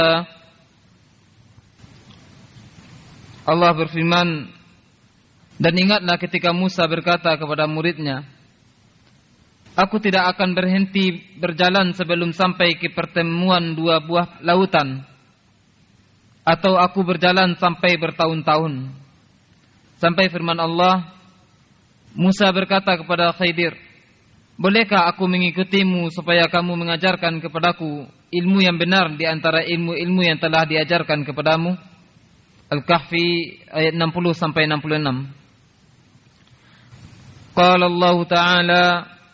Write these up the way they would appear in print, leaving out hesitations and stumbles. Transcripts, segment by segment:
Allah berfirman, dan ingatlah ketika Musa berkata kepada muridnya, aku tidak akan berhenti berjalan sebelum sampai ke pertemuan dua buah lautan, atau aku berjalan sampai bertahun-tahun. Sampai firman Allah, Musa berkata kepada Khidir, bolehkah aku mengikutimu supaya kamu mengajarkan kepadaku ilmu yang benar di antara ilmu-ilmu yang telah diajarkan kepadamu? Al-Kahfi ayat 60 sampai 66. Qala Allah Ta'ala,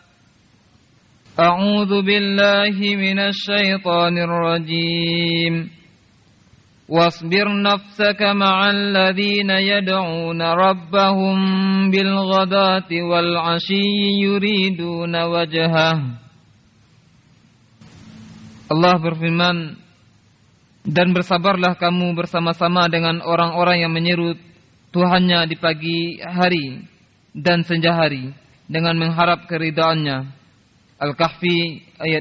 A'udzu billahi minasy syaithanir rajim. Wasbir nafsaka ma'al ladzina yad'una rabbahum bil ghadati wal 'ashiyyi yuriduna wajhah. Allah berfirman, dan bersabarlah kamu bersama-sama dengan orang-orang yang menyeru Tuhannya di pagi hari dan senja hari dengan mengharap keridhaannya. Al-Kahfi ayat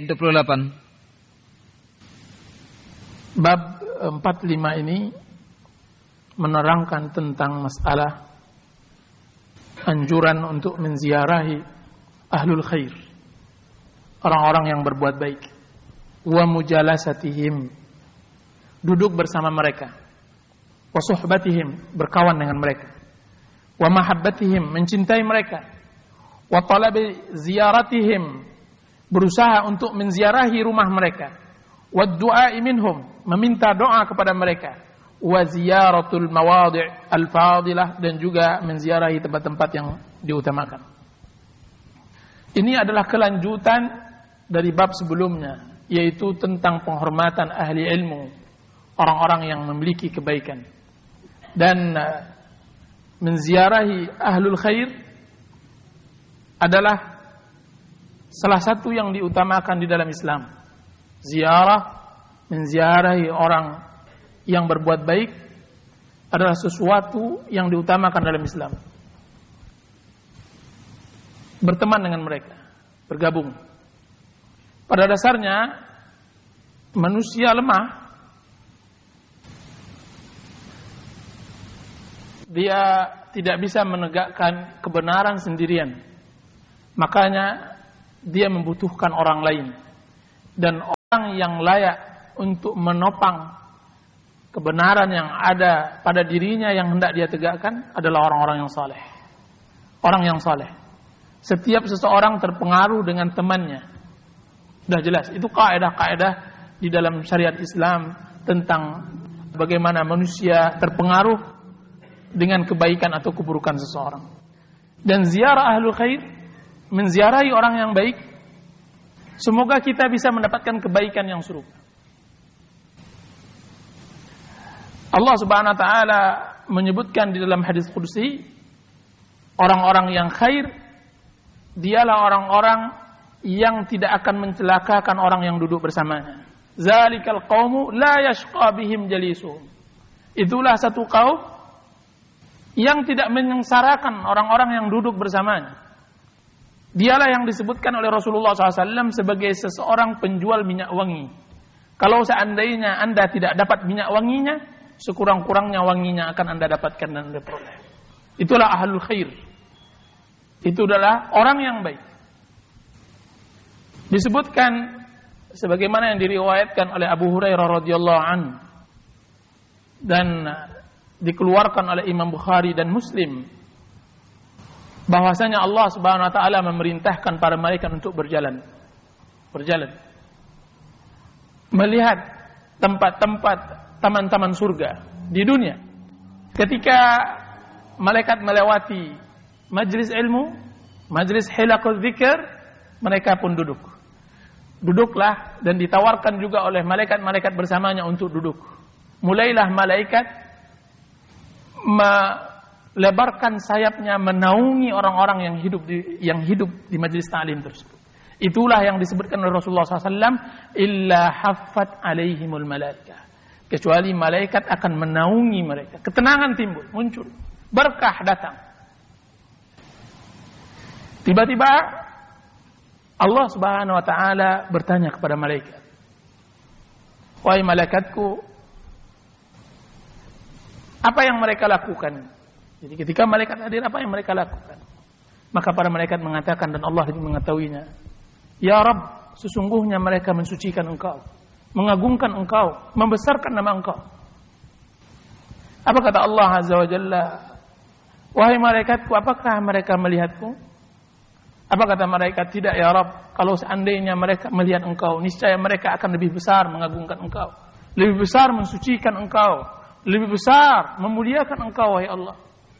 28. Bab 45 ini menerangkan tentang masalah anjuran untuk menziarahi ahlul khair, orang-orang yang berbuat baik, wa mujalasatihim, duduk bersama mereka, wa suhbatihim, berkawan dengan mereka, wa mahabbatihim, mencintai mereka, wa talabi ziyaratihim, berusaha untuk menziarahi rumah mereka, wa du'a'i minhum, meminta doa kepada mereka, wa ziyaratul mawadhi' al-fadilah, dan juga menziarahi tempat-tempat yang diutamakan. Ini adalah kelanjutan dari bab sebelumnya, yaitu tentang penghormatan ahli ilmu, orang-orang yang memiliki kebaikan, dan menziarahi ahlul khair adalah salah satu yang diutamakan di dalam Islam. Menziarahi orang yang berbuat baik adalah sesuatu yang diutamakan dalam Islam. Berteman dengan mereka, bergabung. Pada dasarnya manusia lemah. Dia tidak bisa menegakkan kebenaran sendirian. Makanya dia membutuhkan orang lain. Dan orang yang layak untuk menopang kebenaran yang ada pada dirinya yang hendak dia tegakkan adalah orang-orang yang saleh. Orang yang saleh. Setiap seseorang terpengaruh dengan temannya. Sudah jelas. Itu kaidah-kaidah di dalam syariat Islam tentang bagaimana manusia terpengaruh dengan kebaikan atau keburukan seseorang. Dan ziarah ahlul khair, menziarahi orang yang baik, semoga kita bisa mendapatkan kebaikan yang serupa. Allah Subhanahu wa taala menyebutkan di dalam hadis qudsi, orang-orang yang khair dialah orang-orang yang tidak akan mencelakakan orang yang duduk bersamanya. Zalikal qaumu la yashqa bihim jalisuhum. Itulah satu kaum yang tidak menyengsarakan orang-orang yang duduk bersamanya. Dialah yang disebutkan oleh Rasulullah SAW sebagai seseorang penjual minyak wangi. Kalau seandainya Anda tidak dapat minyak wanginya, sekurang-kurangnya wanginya akan Anda dapatkan dan Anda peroleh. Itulah ahlul khair. Itu adalah orang yang baik. Disebutkan sebagaimana yang diriwayatkan oleh Abu Hurairah radhiyallahu anhu dan dikeluarkan oleh Imam Bukhari dan Muslim, bahwasanya Allah Subhanahu wa taala memerintahkan para malaikat untuk berjalan melihat tempat-tempat taman-taman surga di dunia. Ketika malaikat melewati majlis ilmu, majlis hilaqul dzikr, mereka pun duduklah, dan ditawarkan juga oleh malaikat-malaikat bersamanya untuk duduk. Mulailah malaikat melebarkan sayapnya menaungi orang-orang yang hidup di majlis ta'lim tersebut. Itulah yang disebutkan oleh Rasulullah SAW, illa haffat alaihimul malaikah, kecuali malaikat akan menaungi mereka. Ketenangan timbul, muncul, berkah datang. Tiba-tiba Allah Subhanahu wa taala bertanya kepada malaikat, wahai malaikatku, apa yang mereka lakukan? Jadi ketika malaikat hadir, apa yang mereka lakukan? Maka para malaikat mengatakan, dan Allah juga mengetahuinya, ya Rabb, sesungguhnya mereka mensucikan Engkau, mengagungkan Engkau, membesarkan nama Engkau. Apa kata Allah Azza wa Jalla? Wahai malaikatku, apakah mereka melihatku? Apa kata malaikat? Tidak ya Rabb, kalau seandainya mereka melihat Engkau, niscaya mereka akan lebih besar mengagungkan Engkau, lebih besar mensucikan Engkau, lebih besar memuliakan Engkau, wahai Allah.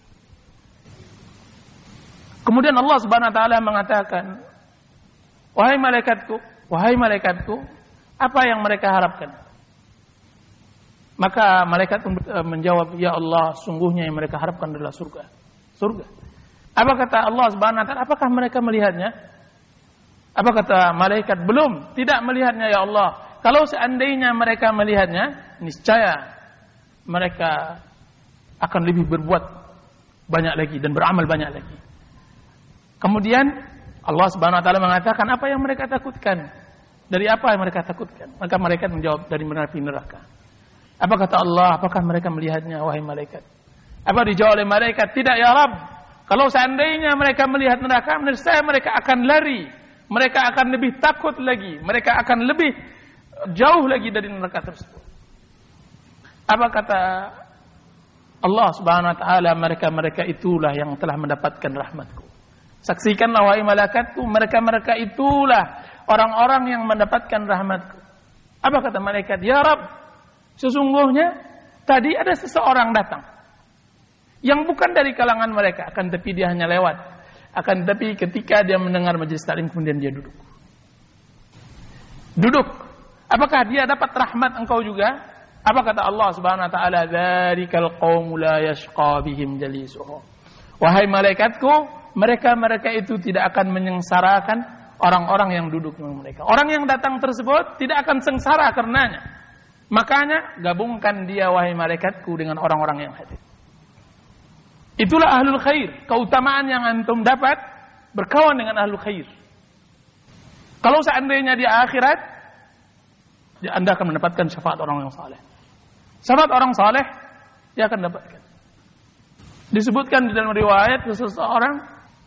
Kemudian Allah Subhanahu wa taala mengatakan, wahai malaikatku, apa yang mereka harapkan? Maka malaikat menjawab, ya Allah, sungguhnya yang mereka harapkan adalah surga. Surga. Apa kata Allah Subhanahu wa taala? Apakah mereka melihatnya? Apa kata malaikat? Belum, tidak melihatnya ya Allah. Kalau seandainya mereka melihatnya, niscaya mereka akan lebih berbuat banyak lagi dan beramal banyak lagi. Kemudian Allah Subhanahu wa taala mengatakan, apa yang mereka takutkan? Dari apa yang mereka takutkan? Maka malaikat menjawab, dari api neraka. Apa kata Allah? Apakah mereka melihatnya, wahai malaikat? Apa dijawab oleh malaikat? Tidak ya Rabb. Kalau seandainya mereka melihat neraka, menurut saya mereka akan lari. Mereka akan lebih takut lagi. Mereka akan lebih jauh lagi dari neraka tersebut. Apa kata Allah Subhanahu wa taala? Mereka itulah yang telah mendapatkan rahmatku. Saksikanlah wahai malaikatku, mereka itulah orang-orang yang mendapatkan rahmatku. Apa kata malaikat? Ya Rabb, sesungguhnya tadi ada seseorang datang yang bukan dari kalangan mereka, akan tapi dia hanya lewat. Akan tapi ketika dia mendengar majelis taklim, kemudian dia duduk. Duduk. Apakah dia dapat rahmat engkau juga? Apa kata Allah Subhanahu wa taala? Dzarikal qaumu la yashqa bihim jalisuhum. Wahai malaikatku, mereka itu tidak akan menyengsarakan orang-orang yang duduk dengan mereka. Orang yang datang tersebut tidak akan sengsara karenanya. Makanya gabungkan dia, wahai malaikatku, dengan orang-orang yang hadir. Itulah ahlul khair. Keutamaan yang antum dapat berkawan dengan ahlul khair. Kalau seandainya di akhirat, Anda akan mendapatkan syafaat orang yang saleh. Syafaat orang saleh dia akan dapatkan. Disebutkan di dalam riwayat, seseorang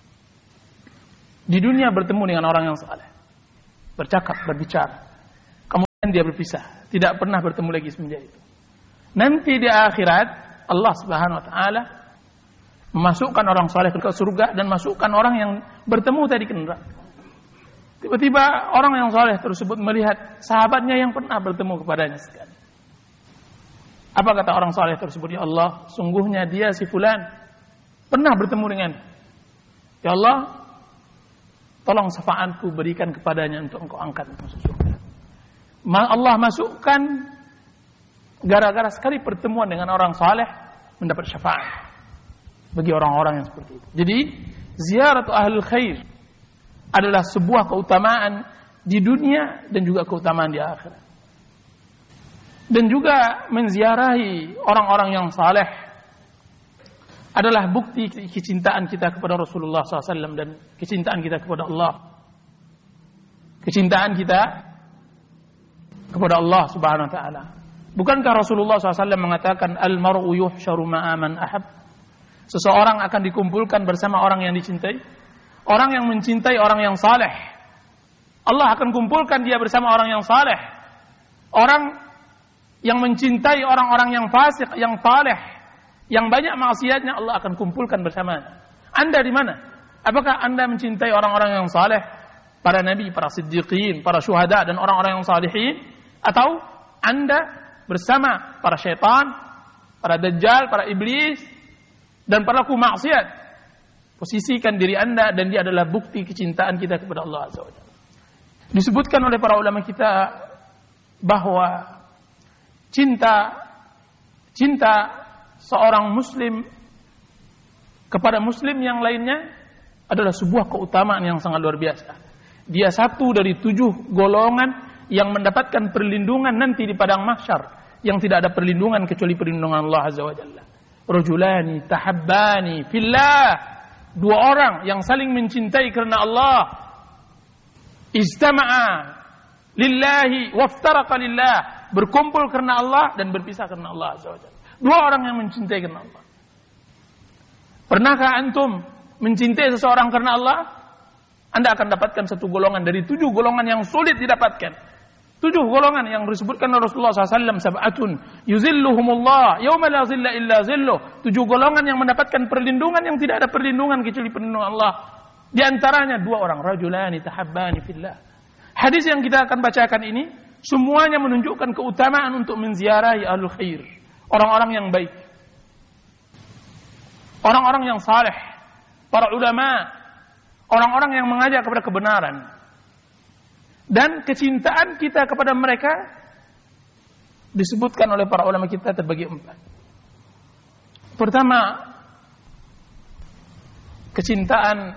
di dunia bertemu dengan orang yang saleh, bercakap, berbicara. Kemudian dia berpisah, tidak pernah bertemu lagi semenjak itu. Nanti di akhirat Allah Subhanahu wa taala memasukkan orang saleh ke surga dan masukkan orang yang bertemu tadi ke neraka. Tiba-tiba orang yang saleh tersebut melihat sahabatnya yang pernah bertemu kepadanya sekali. Apa kata orang saleh tersebut? Ya Allah, sungguhnya dia si fulan pernah bertemu dengan. Ya Allah, tolong syafaatku berikan kepadanya untuk engkau angkat masuk surga. Allah masukkan gara-gara sekali pertemuan dengan orang saleh mendapat syafaat bagi orang-orang yang seperti itu. Jadi ziaratu ahlul khair adalah sebuah keutamaan di dunia dan juga keutamaan di akhirat. Dan juga menziarahi orang-orang yang saleh adalah bukti kecintaan kita kepada Rasulullah SAW dan kecintaan kita kepada Allah. Kecintaan kita kepada Allah Subhanahu wa taala. Bukankah Rasulullah SAW mengatakan al-mar'u yuhsyaru ma'a man ahab? Seseorang akan dikumpulkan bersama orang yang dicintai. Orang yang mencintai orang yang saleh, Allah akan kumpulkan dia bersama orang yang saleh. Orang yang mencintai orang-orang yang fasik, yang saleh, yang banyak maksiatnya, Allah akan kumpulkan bersamanya. Anda di mana? Apakah Anda mencintai orang-orang yang saleh, para nabi, para siddiqin, para syuhada dan orang-orang yang salihin, atau Anda bersama para syaitan, para dajjal, para iblis dan pelaku maksiat? Posisikan diri Anda, dan dia adalah bukti kecintaan kita kepada Allah Azza wa Jalla. Disebutkan oleh para ulama kita bahwa cinta seorang muslim kepada muslim yang lainnya adalah sebuah keutamaan yang sangat luar biasa. Dia satu dari 7 golongan yang mendapatkan perlindungan nanti di padang mahsyar, yang tidak ada perlindungan kecuali perlindungan Allah Azza wa Jalla. Rajulani tahabbani fillah, 2 orang yang saling mencintai karena Allah. Ijtama'a lillahi waftaraqa lillah. berkumpul karena Allah dan berpisah karena Allah Azza wa Jalla. Dua orang yang mencintai karena Allah. Pernahkah antum mencintai seseorang karena Allah? Anda akan dapatkan satu golongan dari 7 golongan yang sulit didapatkan. 7 golongan yang disebutkan oleh Rasulullah SAW, sab'atun yuzilluhumullah yauma la zilla illa zilluh. 7 golongan yang mendapatkan perlindungan yang tidak ada perlindungan kecuali perlindungan Allah. Di antaranya 2 orang, rajulani tahabbani fillah. Hadis yang kita akan bacakan ini semuanya menunjukkan keutamaan untuk menziarahi ahlul khair, orang-orang yang baik, orang-orang yang saleh, para ulama, orang-orang yang mengajak kepada kebenaran. Dan kecintaan kita kepada mereka disebutkan oleh para ulama kita terbagi 4. Pertama, kecintaan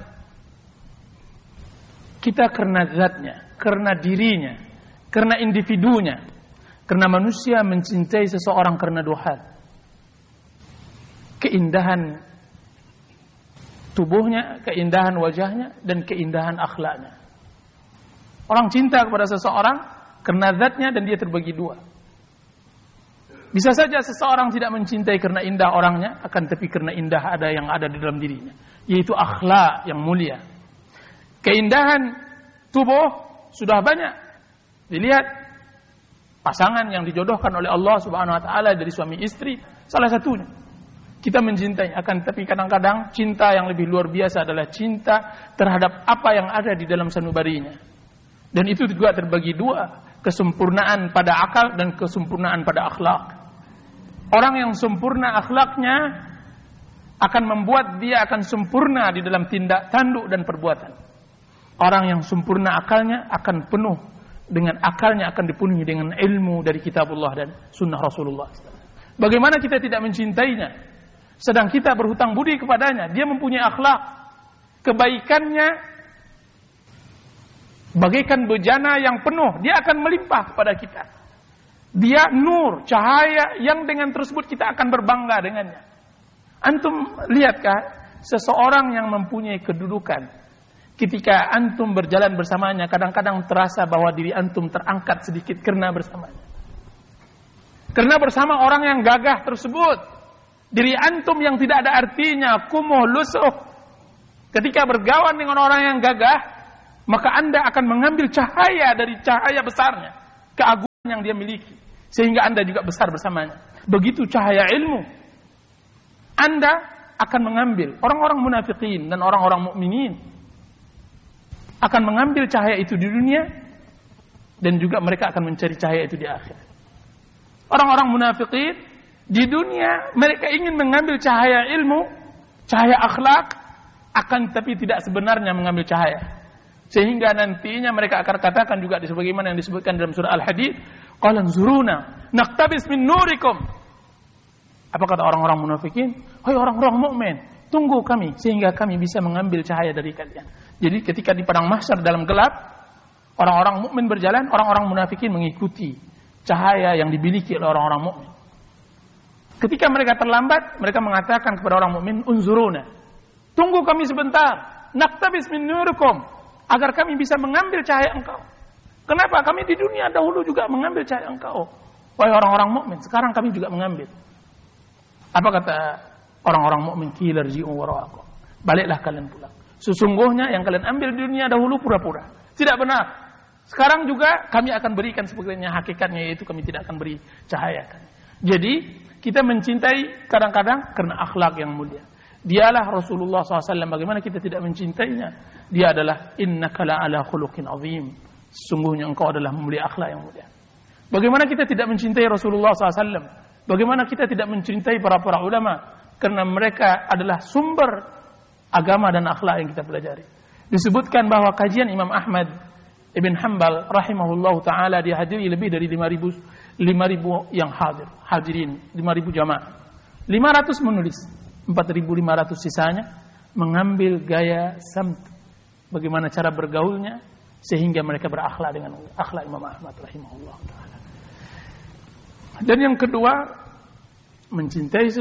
kita karena zatnya, karena dirinya, karena individunya. Karena manusia mencintai seseorang karena 2 hal. Keindahan tubuhnya, keindahan wajahnya, dan keindahan akhlaknya. Orang cinta kepada seseorang karena zatnya dan dia terbagi 2. Bisa saja seseorang tidak mencintai karena indah orangnya, akan tapi karena indah yang ada di dalam dirinya, yaitu akhlak yang mulia. Keindahan tubuh sudah banyak dilihat pasangan yang dijodohkan oleh Allah Subhanahu wa taala dari suami istri, salah satunya. Kita mencintai, akan tapi kadang-kadang cinta yang lebih luar biasa adalah cinta terhadap apa yang ada di dalam sanubarinya. Dan itu juga terbagi 2, kesempurnaan pada akal dan kesempurnaan pada akhlak. Orang yang sempurna akhlaknya akan membuat dia akan sempurna di dalam tindak tanduk dan perbuatan. Orang yang sempurna akalnya akan penuh dengan akalnya, akan dipenuhi dengan ilmu dari kitabullah dan sunnah Rasulullah. Bagaimana kita tidak mencintainya? Sedang kita berhutang budi kepadanya. Dia mempunyai akhlak, kebaikannya bagaikan bejana yang penuh, dia akan melimpah kepada kita. Dia nur, cahaya yang dengan tersebut kita akan berbangga dengannya. Antum lihatkah seseorang yang mempunyai kedudukan, ketika antum berjalan bersamanya, kadang-kadang terasa bahwa diri antum terangkat sedikit karena bersamanya. Karena bersama orang yang gagah tersebut, diri antum yang tidak ada artinya, kumuh, lusuh, ketika bergawan dengan orang yang gagah, maka Anda akan mengambil cahaya dari cahaya besarnya, keagungan yang dia miliki, sehingga Anda juga besar bersamanya. Begitu cahaya ilmu, Anda akan mengambil. Orang-orang munafikin dan orang-orang mukminin akan mengambil cahaya itu di dunia, dan juga mereka akan mencari cahaya itu di akhirat. Orang-orang munafikin di dunia mereka ingin mengambil cahaya ilmu, cahaya akhlak, akan tapi tidak sebenarnya mengambil cahaya. Sehingga nantinya mereka akan katakan juga sebagaimana yang disebutkan dalam surah Al-Hadid, qala anzuruna naqtabis min nurikum. Apa kata orang-orang munafikin? Hai orang-orang mukmin, tunggu kami sehingga kami bisa mengambil cahaya dari kalian. Jadi ketika di padang mahsyar dalam gelap, orang-orang mukmin berjalan, orang-orang munafikin mengikuti cahaya yang dimiliki oleh orang-orang mukmin. Ketika mereka terlambat, mereka mengatakan kepada orang mukmin, unzuruna, tunggu kami sebentar, naqtabis min nurikum, agar kami bisa mengambil cahaya engkau. Kenapa? Kami di dunia dahulu juga mengambil cahaya engkau, wahai orang-orang mukmin. Sekarang kami juga mengambil. Apa kata orang-orang mukmin? Qila irji'u wara'akum, baliklah kalian pulang. Sesungguhnya yang kalian ambil di dunia dahulu pura-pura, tidak benar. Sekarang juga kami akan berikan sebagaimana hakikatnya, yaitu kami tidak akan beri cahaya. Jadi kita mencintai kadang-kadang karena akhlak yang mulia. Dialah Rasulullah SAW. Bagaimana kita tidak mencintainya? Dia adalah innaka la'ala khuluqin azim. Sesungguhnya engkau adalah mulia akhlak yang mulia. Bagaimana kita tidak mencintai Rasulullah SAW? Bagaimana kita tidak mencintai para ulama? Karena mereka adalah sumber agama dan akhlak yang kita pelajari. Disebutkan bahwa kajian Imam Ahmad Ibn Hanbal rahimahullah ta'ala dihadiri lebih dari 5.000 yang hadirin, 5.000 jamaah. 500 menulis, 4.500 sisanya mengambil gaya samt, bagaimana cara bergaulnya sehingga mereka berakhlak dengan akhlak Imam Ahmad rahimahullah ta'ala. Dan yang kedua, mencintai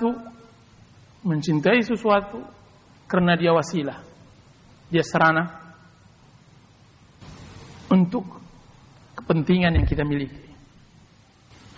sesuatu karena dia wasilah, dia sarana untuk kepentingan yang kita miliki.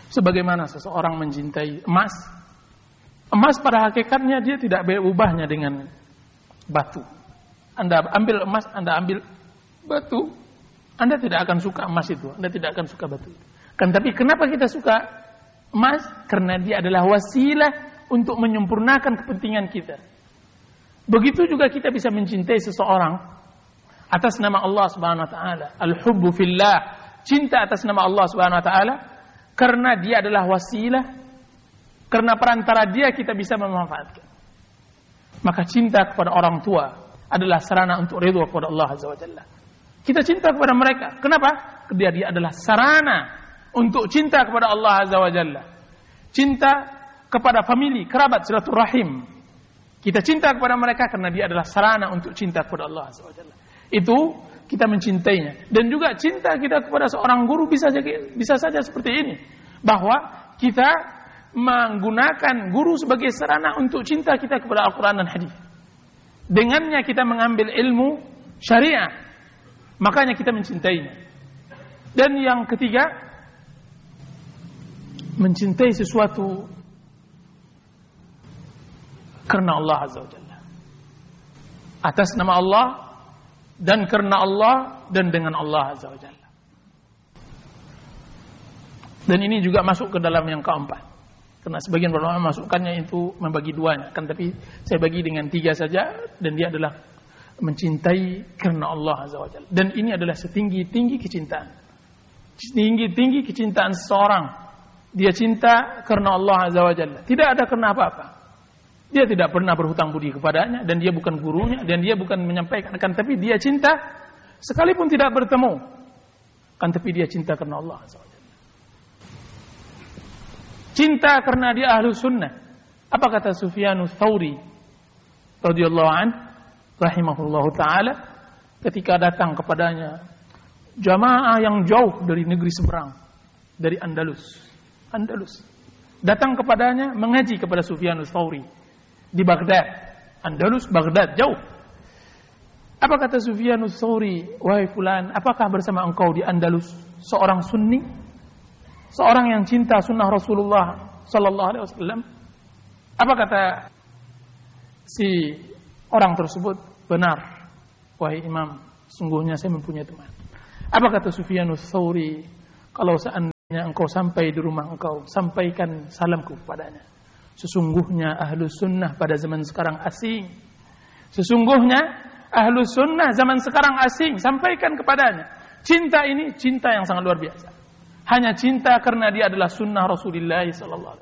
Sebagaimana seseorang mencintai emas. Emas pada hakikatnya dia tidak berubahnya dengan batu. Anda ambil emas, Anda ambil batu, Anda tidak akan suka emas itu, Anda tidak akan suka batu itu. Kan tapi kenapa kita suka emas? Karena dia adalah wasilah untuk menyempurnakan kepentingan kita. Begitu juga kita bisa mencintai seseorang atas nama Allah Subhanahu wa taala. Al-hubbu fillah, cinta atas nama Allah Subhanahu wa taala karena dia adalah wasilah, karena perantara dia kita bisa memanfaatkan. Maka cinta kepada orang tua adalah sarana untuk ridha kepada Allah Azza wa Jalla. Kita cinta kepada mereka. Kenapa? Karena dia adalah sarana untuk cinta kepada Allah Azza wa Jalla. Cinta kepada famili, kerabat, silaturahim. Kita cinta kepada mereka karena dia adalah sarana untuk cinta kepada Allah Azza wa Jalla. Itu kita mencintainya. Dan juga cinta kita kepada seorang guru bisa saja seperti ini. Bahwa kita menggunakan guru sebagai sarana untuk cinta kita kepada Al-Quran dan Hadis. Dengannya kita mengambil ilmu syariah. Makanya kita mencintainya. Dan yang ketiga, mencintai sesuatu karena Allah Azza wa Jalla. Atas nama Allah dan karena Allah dan dengan Allah Azza wa Jalla. Dan ini juga masuk ke dalam yang keempat. Karena sebagian ulama masukkannya itu membagi duanya. Kan tapi saya bagi dengan 3 saja. Dan dia adalah mencintai karena Allah Azza wa Jalla. Dan ini adalah setinggi-tinggi kecintaan. Setinggi-tinggi kecintaan seseorang. Dia cinta karena Allah Azza wa Jalla. Tidak ada karena apa-apa. Dia tidak pernah berhutang budi kepadanya, dan dia bukan gurunya, dan dia bukan menyampaikan, kan tapi dia cinta sekalipun tidak bertemu, kan tapi dia cinta karena Allah Azza wa Jalla. Cinta karena dia ahlu sunnah. Apa kata Sufyanus Tsauri radhiyallahu an, rahimahullahu taala, ketika datang kepadanya jamaah yang jauh dari negeri seberang, dari Andalus, datang kepadanya mengaji kepada Sufyanus Tsauri di Baghdad, Andalus, Baghdad, jauh. Apa kata Sufyanus Tsauri? Wahai fulan, apakah bersama engkau di Andalus seorang sunni? Seorang yang cinta sunnah Rasulullah sallallahu alaihi wasallam? Apa kata si orang tersebut? Benar, wahai imam, sungguhnya saya mempunyai teman. Apa kata Sufyanus Tsauri? Kalau seandainya engkau sampai di rumah engkau, sampaikan salamku kepadanya. Sesungguhnya ahlu sunnah pada zaman sekarang asing. Sesungguhnya ahlu sunnah zaman sekarang asing. Sampaikan kepadanya. Cinta ini cinta yang sangat luar biasa. Hanya cinta karena dia adalah sunnah Rasulullah SAW.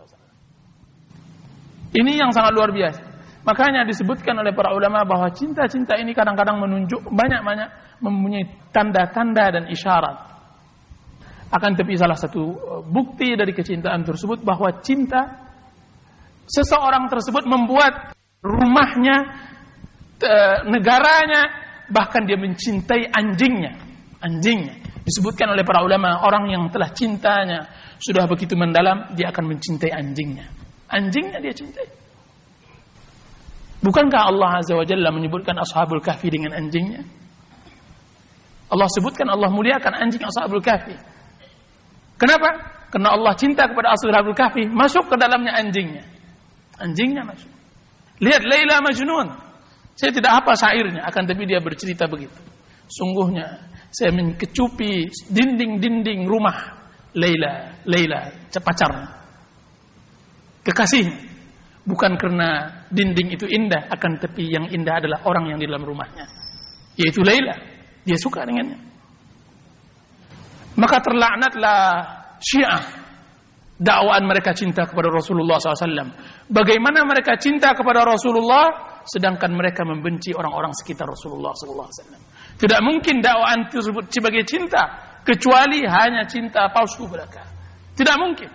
Ini yang sangat luar biasa. Makanya disebutkan oleh para ulama bahwa cinta-cinta ini kadang-kadang menunjuk banyak-banyak mempunyai tanda-tanda dan isyarat. Akan tapi salah satu bukti dari kecintaan tersebut bahwa cinta seseorang tersebut membuat rumahnya, negaranya, bahkan dia mencintai anjingnya. Disebutkan oleh para ulama, orang yang telah cintanya sudah begitu mendalam, dia akan mencintai anjingnya. Anjingnya dia cintai. Bukankah Allah Azza wa Jalla menyebutkan Ashabul Kahfi dengan anjingnya? Allah sebutkan, Allah muliakan anjing Ashabul Kahfi. Kenapa? Karena Allah cinta kepada Ashabul Kahfi, masuk ke dalamnya anjingnya. Anjingnya masuk. Lihat Laila Majnun. Saya tidak hafal syairnya, akan tapi dia bercerita begitu. Sungguhnya saya menkecupi dinding-dinding rumah Laila, pacarnya, kekasihnya. Bukan karena dinding itu indah, akan tapi yang indah adalah orang yang di dalam rumahnya, yaitu Laila. Dia suka dengannya. Maka terlaknatlah Syiah. Dakwaan mereka cinta kepada Rasulullah SAW. Bagaimana mereka cinta kepada Rasulullah, sedangkan mereka membenci orang-orang sekitar Rasulullah SAW. Tidak mungkin dakwaan tersebut sebagai cinta, kecuali hanya cinta palsu belaka. Tidak mungkin.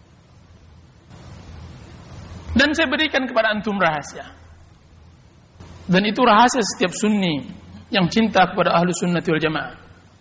Dan saya berikan kepada antum rahasia. Dan itu rahasia setiap sunni yang cinta kepada ahlu sunnati wal jamaah.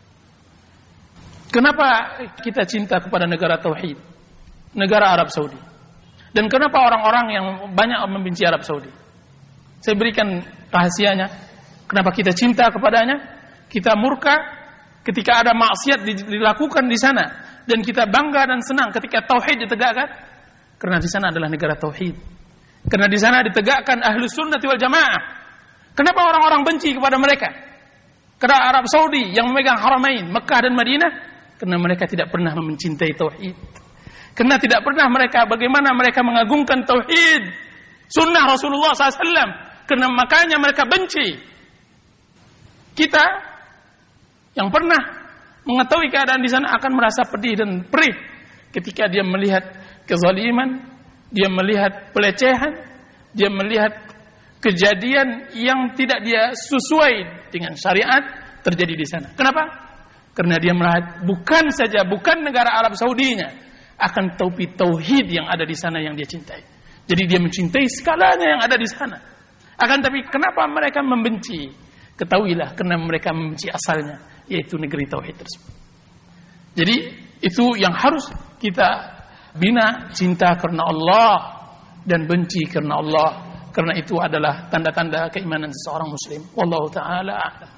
Kenapa kita cinta kepada negara tauhid? Negara Arab Saudi. Dan kenapa orang-orang yang banyak membenci Arab Saudi? Saya berikan rahasianya. Kenapa kita cinta kepadanya? Kita murka ketika ada maksiat dilakukan di sana. dan kita bangga dan senang ketika tauhid ditegakkan? Karena di sana adalah negara tauhid. Karena di sana ditegakkan Ahlus Sunnah wal Jamaah. Kenapa orang-orang benci kepada mereka? Karena Arab Saudi yang memegang Haramain, Mekah dan Madinah, karena mereka tidak pernah mencintai tauhid. Karena tidak pernah bagaimana mereka mengagungkan tauhid, sunnah Rasulullah SAW. Karena makanya mereka benci. Kita yang pernah mengetahui keadaan di sana akan merasa pedih dan perih ketika dia melihat kezaliman, dia melihat pelecehan, dia melihat kejadian yang tidak dia sesuai dengan syariat terjadi di sana. Kenapa? Karena dia melihat bukan negara Arab Saudinya, akan tauhid yang ada di sana yang dia cintai. Jadi dia mencintai segalanya yang ada di sana. Akan tapi kenapa mereka membenci? Ketahuilah karena mereka membenci asalnya, yaitu negeri tauhid tersebut. Jadi itu yang harus kita bina, cinta karena Allah dan benci karena Allah. Karena itu adalah tanda-tanda keimanan seseorang muslim. Wallahu ta'ala a'lam.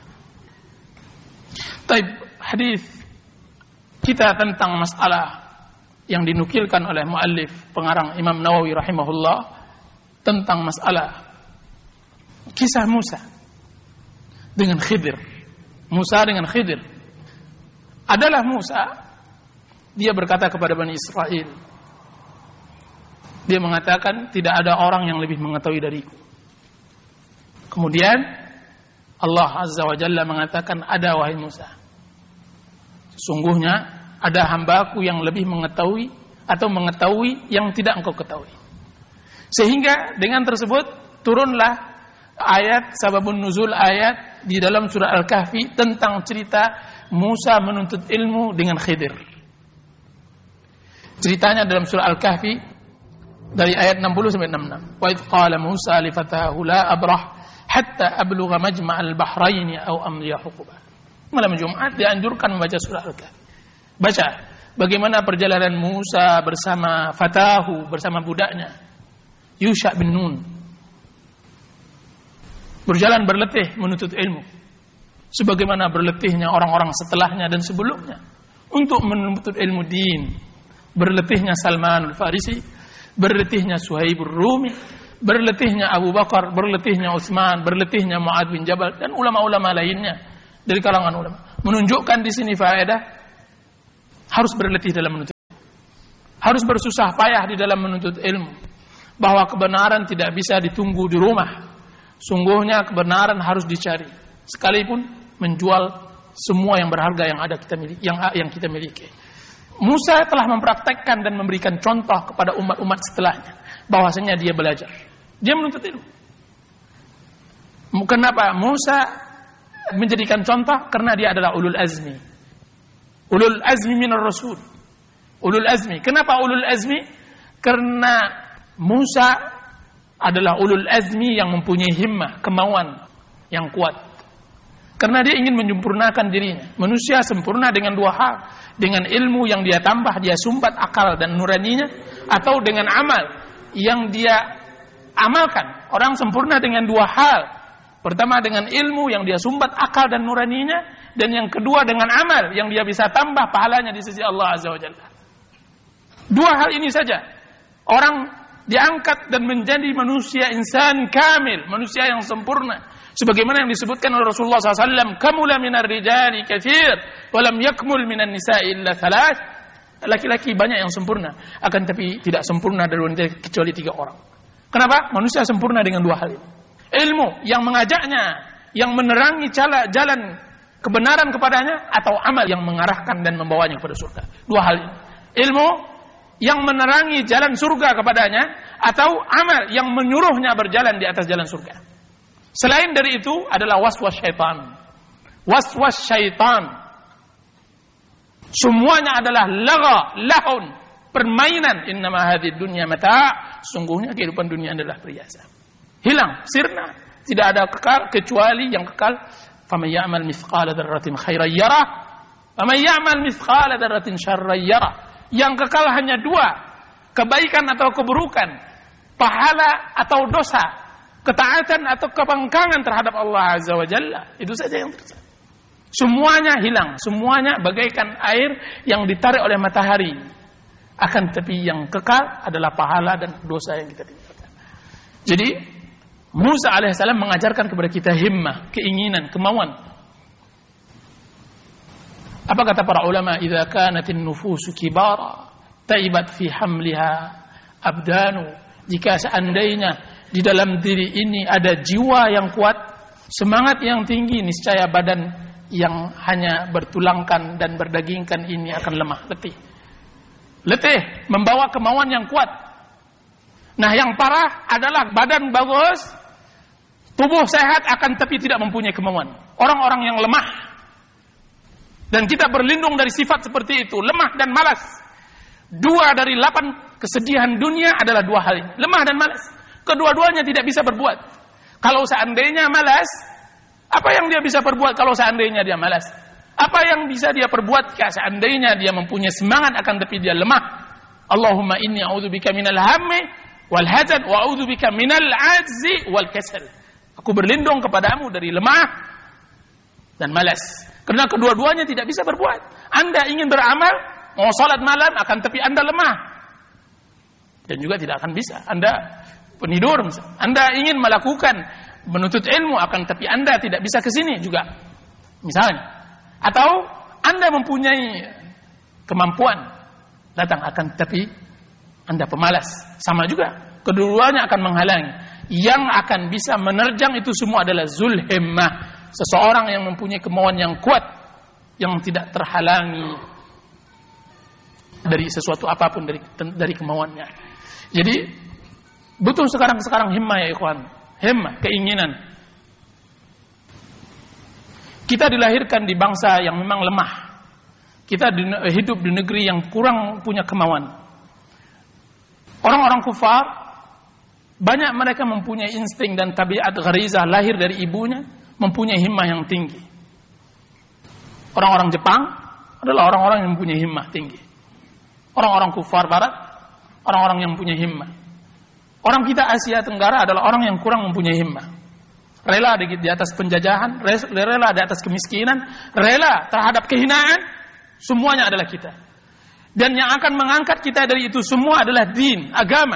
Taib, hadis kita tentang masalah yang dinukilkan oleh muallif pengarang Imam Nawawi rahimahullah tentang masalah kisah Musa dengan Khidir. Musa dengan Khidir. Adalah Musa, dia berkata kepada Bani Israel, dia mengatakan tidak ada orang yang lebih mengetahui dariku. Kemudian Allah Azza wa Jalla mengatakan, ada wahai Musa, sesungguhnya ada hambaku yang lebih mengetahui atau mengetahui yang tidak engkau ketahui. Sehingga dengan tersebut turunlah ayat sababun nuzul ayat di dalam surah Al-Kahfi tentang cerita Musa menuntut ilmu dengan Khidir. Ceritanya dalam surah Al-Kahfi dari ayat 60 sampai 66. Wa idh qala Musa li fatahu la abrah hatta ablugha majma'al bahrain aw amliya huquba. Malam Jumat dianjurkan membaca surah Al-Kahfi. Baca bagaimana perjalanan Musa bersama fatahu, bersama budaknya Yusha bin Nun. Berjalan berletih menuntut ilmu. Sebagaimana berletihnya orang-orang setelahnya dan sebelumnya untuk menuntut ilmu din. Berletihnya Salman al-Farisi, berletihnya Suhaibur Rumi, berletihnya Abu Bakar, berletihnya Utsman, berletihnya Mu'ad bin Jabal dan ulama-ulama lainnya dari kalangan ulama. Menunjukkan di sini faedah harus berletih dalam menuntut ilmu. Harus bersusah payah di dalam menuntut ilmu. Bahwa kebenaran tidak bisa ditunggu di rumah. Sungguhnya kebenaran harus dicari. Sekalipun menjual semua yang berharga yang ada yang kita miliki. Musa telah mempraktekkan dan memberikan contoh kepada umat-umat setelahnya bahwasanya dia belajar. Dia menuntut ilmu. Kenapa Musa menjadikan contoh? Karena dia adalah ulul azmi. Ulul azmi minar rasul. Ulul azmi. Kenapa ulul azmi? Karena Musa adalah ulul azmi yang mempunyai himmah, kemauan yang kuat. Karena dia ingin menyempurnakan dirinya. Manusia sempurna dengan dua hal. Dengan ilmu yang dia tambah, dia sumbat akal dan nuraninya. Atau dengan amal yang dia amalkan. Orang sempurna dengan dua hal. Pertama dengan ilmu yang dia sumbat akal dan nuraninya. Dan yang kedua dengan amal yang dia bisa tambah pahalanya di sisi Allah Azza wa Jalla. Dua hal ini saja. Orang diangkat dan menjadi manusia insan kamil. Manusia yang sempurna. Sebagaimana yang disebutkan oleh Rasulullah SAW, kamula minar rijali katsir, walam yakmul minan nisa'i illa thalath. Laki-laki banyak yang sempurna, akan tapi tidak sempurna dari wanita kecuali 3 orang. Kenapa? Manusia sempurna dengan 2 hal ini. Ilmu yang mengajaknya, yang menerangi jalan kebenaran kepadanya, atau amal yang mengarahkan dan membawanya kepada surga. 2 hal ini. Ilmu yang menerangi jalan surga kepadanya, atau amal yang menyuruhnya berjalan di atas jalan surga. Selain dari itu adalah waswas syaitan. Waswas syaitan. Semuanya adalah lahun, permainan. Innama hadhihi dunya mata'. Sungguhnya kehidupan dunia adalah perhiasan. Hilang, sirna. Tidak ada kekal kecuali yang kekal. Faman ya'mal mithqala dzarratin khairan yarah, faman ya'mal mithqala dzarratin syarran yarah. Yang kekal hanya 2, kebaikan atau keburukan, pahala atau dosa, ketaatan atau kebangkangan terhadap Allah Azza wa Jalla. Itu saja yang terjadi. Semuanya hilang, semuanya bagaikan air yang ditarik oleh matahari. Akan tetapi yang kekal adalah pahala dan dosa yang kita tinggalkan. Jadi Musa alaihissalam mengajarkan kepada kita himmah, keinginan, kemauan. Apa kata para ulama? Idza kanatin nufusu kibara taibat fi hamliha abdanu. Jika seandainya di dalam diri ini ada jiwa yang kuat, semangat yang tinggi, niscaya badan yang hanya bertulangkan dan berdagingkan ini akan lemah, letih, membawa kemauan yang kuat. Nah, yang parah adalah badan bagus, tubuh sehat, akan tapi tidak mempunyai kemauan. Orang-orang yang lemah. Dan kita berlindung dari sifat seperti itu, lemah dan malas. 2 dari 8 kesedihan dunia adalah 2 hal ini, lemah dan malas. Kedua-duanya tidak bisa berbuat. Kalau seandainya malas, apa yang dia bisa perbuat kalau seandainya dia malas? Apa yang bisa dia perbuat jika seandainya dia mempunyai semangat akan tapi dia lemah? Allahumma inni a'udzubika minal hammi wal hazan wa a'udzubika minal ajzi wal kasal. Aku berlindung kepadamu dari lemah dan malas. Karena kedua-duanya tidak bisa berbuat. Anda ingin beramal, mau salat malam akan tapi Anda lemah. Dan juga tidak akan bisa. Anda penidur, Anda ingin melakukan menuntut ilmu akan tapi Anda tidak bisa ke sini juga. Misalnya. Atau Anda mempunyai kemampuan datang akan tapi Anda pemalas, sama juga. Kedua-duanya akan menghalangi. Yang akan bisa menerjang itu semua adalah zulhimmah, seseorang yang mempunyai kemauan yang kuat, yang tidak terhalangi dari sesuatu apapun dari kemauannya. Jadi butuh sekarang himmah ya ikhwan, himmah, keinginan. Kita dilahirkan di bangsa yang memang lemah. Kita hidup di negeri yang kurang punya kemauan. Orang-orang kufar, banyak mereka mempunyai insting dan tabiat gharizah lahir dari ibunya, mempunyai himmah yang tinggi. Orang-orang Jepang adalah orang-orang yang mempunyai himmah tinggi. Orang-orang kufar barat, orang-orang yang mempunyai himmah. Orang kita Asia Tenggara adalah orang yang kurang mempunyai himmah. Rela di atas penjajahan, rela di atas kemiskinan, rela terhadap kehinaan, semuanya adalah kita. Dan yang akan mengangkat kita dari itu semua adalah din, agama.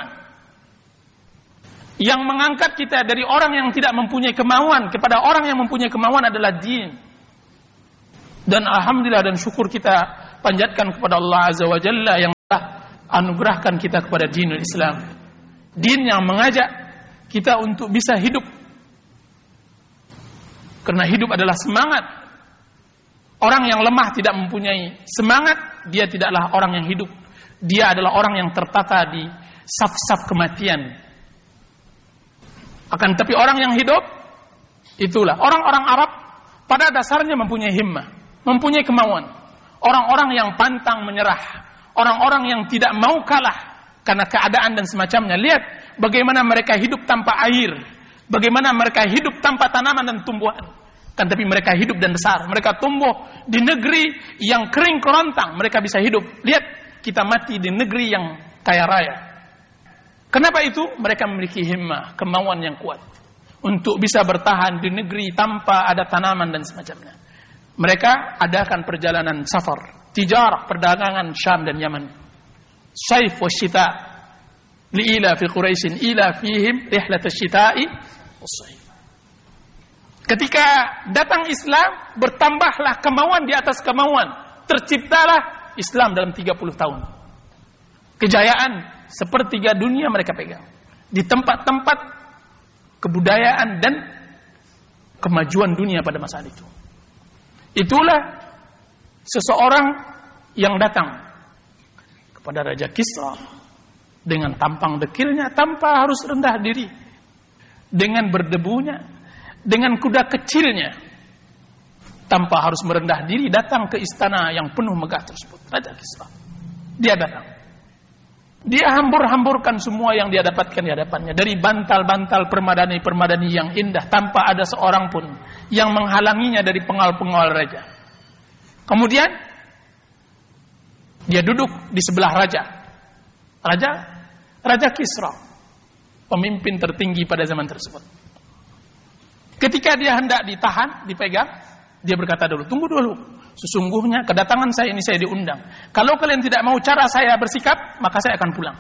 Yang mengangkat kita dari orang yang tidak mempunyai kemauan kepada orang yang mempunyai kemauan adalah din. Dan alhamdulillah dan syukur kita panjatkan kepada Allah Azza wa Jalla yang telah anugerahkan kita kepada dinul Islam. Din yang mengajak kita untuk bisa hidup. Karena hidup adalah semangat. Orang yang lemah tidak mempunyai semangat, dia tidaklah orang yang hidup. Dia adalah orang yang tertata di saf-saf kematian. Akan tapi orang yang hidup, itulah. Orang-orang Arab pada dasarnya mempunyai himmah, mempunyai kemauan. Orang-orang yang pantang menyerah. Orang-orang yang tidak mau kalah karena keadaan dan semacamnya. Lihat bagaimana mereka hidup tanpa air. Bagaimana mereka hidup tanpa tanaman dan tumbuhan. Kan tapi mereka hidup dan besar. Mereka tumbuh di negeri yang kering kerontang. Mereka bisa hidup. Lihat, kita mati di negeri yang kaya raya. Kenapa itu? Mereka memiliki himmah, kemauan yang kuat. Untuk bisa bertahan di negeri tanpa ada tanaman dan semacamnya. Mereka adakan perjalanan safar. Tijarah, perdagangan Syam dan Yaman. Saif wa syita. Li'ila fi Quraisyin ila fihim rihlat asyita'i was-sayf. Ketika datang Islam, bertambahlah kemauan di atas kemauan. Terciptalah Islam dalam 30 tahun. Kejayaan sepertiga dunia mereka pegang. Di tempat-tempat kebudayaan dan kemajuan dunia pada masa itu. Itulah seseorang yang datang kepada Raja Kisra dengan tampang dekilnya tanpa harus rendah diri, dengan berdebunya, dengan kuda kecilnya, tanpa harus merendah diri datang ke istana yang penuh megah tersebut. Raja Kisra, dia datang, dia hambur-hamburkan semua yang dia dapatkan di hadapannya, dari bantal-bantal permadani-permadani yang indah, tanpa ada seorang pun yang menghalanginya dari pengawal-pengawal raja. Kemudian dia duduk di sebelah Raja Kisra, pemimpin tertinggi pada zaman tersebut. Ketika dia hendak ditahan, dipegang, Dia berkata dulu, tunggu dulu. Sesungguhnya kedatangan saya ini saya diundang. Kalau kalian tidak mau cara saya bersikap, maka saya akan pulang.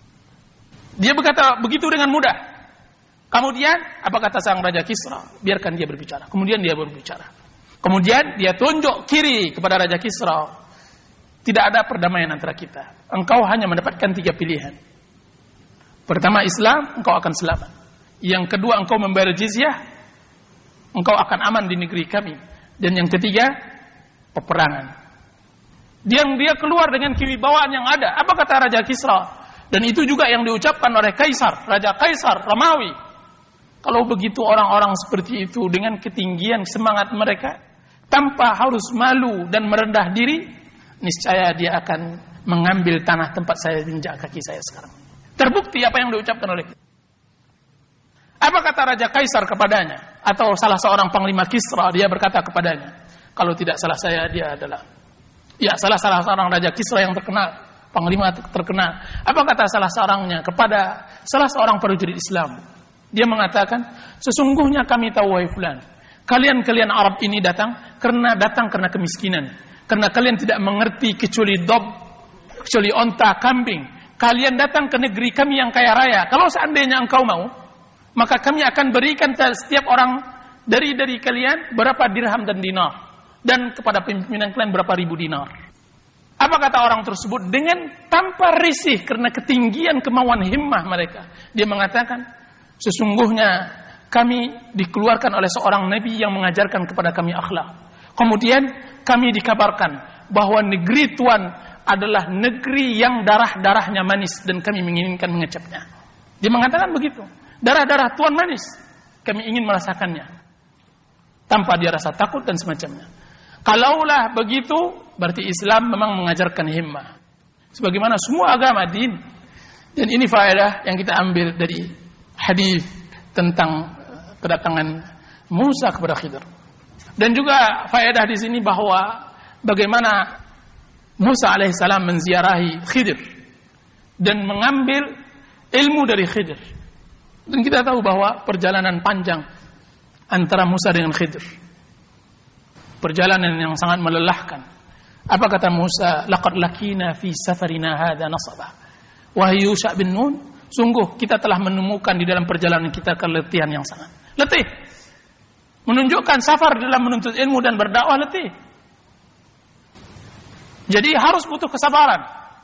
Dia berkata begitu dengan mudah. Kemudian, apa kata sang Raja Kisra? Biarkan dia berbicara. Kemudian dia berbicara. Kemudian dia tunjuk kiri kepada Raja Kisra. Tidak ada perdamaian antara kita. Engkau hanya mendapatkan 3 pilihan. Pertama, Islam, engkau akan selamat. Yang kedua, engkau membayar jizyah, engkau akan aman di negeri kami. Dan yang ketiga, peperangan. Dia keluar dengan kewibawaan yang ada. Apa kata Raja Kisra? Dan itu juga yang diucapkan oleh Kaisar, Raja Kaisar Romawi. Kalau begitu orang-orang seperti itu dengan ketinggian semangat mereka, tanpa harus malu dan merendah diri, niscaya dia akan mengambil tanah tempat saya injak kaki saya sekarang. Terbukti apa yang diucapkan oleh kita. Apa kata Raja Kaisar kepadanya? Atau salah seorang panglima Kisra, dia berkata kepadanya, kalau tidak salah saya, dia adalah salah seorang Raja Kisra yang terkenal, panglima terkenal. Apa kata salah seorangnya kepada salah seorang prajurit Islam? Dia mengatakan, sesungguhnya kami tahu, wahai fulan, kalian Arab ini datang karena kemiskinan, karena kalian tidak mengerti kecuali kecuali onta, kambing. Kalian datang ke negeri kami yang kaya raya. Kalau seandainya engkau mau, maka kami akan berikan setiap orang dari kalian berapa dirham dan dinar, dan kepada pimpinan kalian berapa ribu dinar. Apa kata orang tersebut? Dengan tanpa risih karena ketinggian kemauan himmah mereka, dia mengatakan, sesungguhnya kami dikeluarkan oleh seorang nabi yang mengajarkan kepada kami akhlak. Kemudian kami dikabarkan bahwa negeri Tuhan adalah negeri yang darah-darahnya manis dan kami menginginkan mengecapnya. Dia mengatakan begitu. Darah-darah Tuhan manis, kami ingin merasakannya. Tanpa dia rasa takut dan semacamnya. Kalaulah begitu, berarti Islam memang mengajarkan himmah. Sebagaimana semua agama din. Dan ini faedah yang kita ambil dari hadis tentang kedatangan Musa kepada Khidir. Dan juga faedah di sini bahwa bagaimana Musa alaihissalam menziarahi Khidir dan mengambil ilmu dari Khidir. Dan kita tahu bahwa perjalanan panjang antara Musa dengan Khidir, perjalanan yang sangat melelahkan. Apa kata Musa? Laqad lakina fi safarina hadza nasaba. Wahai Yusha bin Nun, sungguh kita telah menemukan di dalam perjalanan kita keletihan yang sangat letih. Menunjukkan safar dalam menuntut ilmu dan berdakwah letih. Jadi harus butuh kesabaran.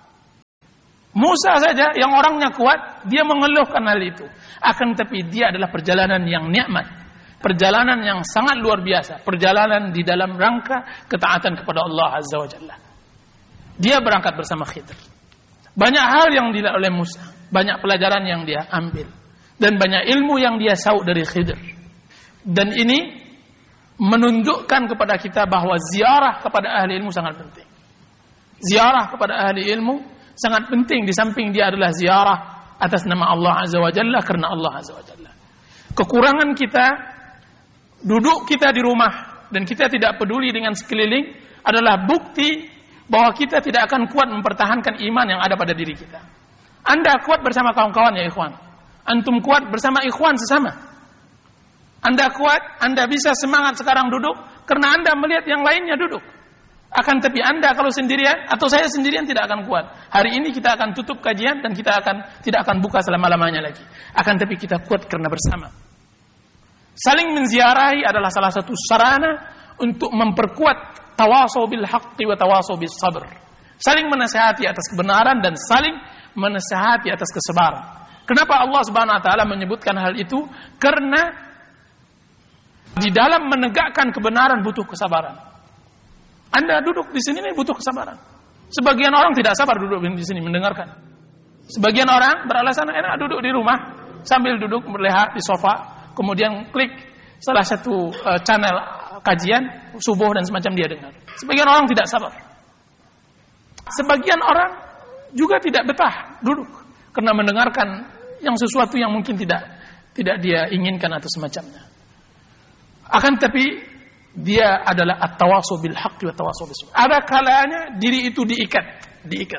Musa saja yang orangnya kuat, dia mengeluhkan hal itu. Akan tetapi dia adalah perjalanan yang nikmat, perjalanan yang sangat luar biasa, perjalanan di dalam rangka ketaatan kepada Allah Azza wa Jalla. Dia berangkat bersama Khidir. Banyak hal yang dilihat oleh Musa, banyak pelajaran yang dia ambil, dan banyak ilmu yang dia sauk dari Khidir. Dan ini menunjukkan kepada kita bahwa ziarah kepada ahli ilmu sangat penting. Ziarah kepada ahli ilmu sangat penting, di samping dia adalah ziarah atas nama Allah Azza wa Jalla, karena Allah Azza wa Jalla. Kekurangan kita, duduk kita di rumah dan kita tidak peduli dengan sekeliling adalah bukti bahwa kita tidak akan kuat mempertahankan iman yang ada pada diri kita. Anda kuat bersama kawan-kawan ya ikhwan. Antum kuat bersama ikhwan sesama. Anda kuat, Anda bisa semangat sekarang duduk karena Anda melihat yang lainnya duduk. Akan tapi Anda kalau sendirian atau saya sendirian tidak akan kuat. Hari ini kita akan tutup kajian dan kita tidak akan buka selama-lamanya lagi. Akan tapi kita kuat karena bersama. Saling menziarahi adalah salah satu sarana untuk memperkuat tawasau bil haqqi wa tawasau bis sabr. Saling menasihati atas kebenaran dan saling menasihati atas kesabaran. Kenapa Allah Subhanahu wa taala menyebutkan hal itu? Karena di dalam menegakkan kebenaran butuh kesabaran. Anda duduk di sini ini butuh kesabaran. Sebagian orang tidak sabar duduk di sini mendengarkan. Sebagian orang beralasan enak duduk di rumah sambil duduk berleha di sofa, kemudian klik salah satu channel kajian subuh dan semacam dia dengar. Sebagian orang tidak sabar. Sebagian orang juga tidak betah duduk karena mendengarkan yang sesuatu yang mungkin tidak dia inginkan atau semacamnya. Akan tapi dia adalah at-tawasul bil haqqi wa tawasul bis sabr. Ada kalanya diri itu dikekang.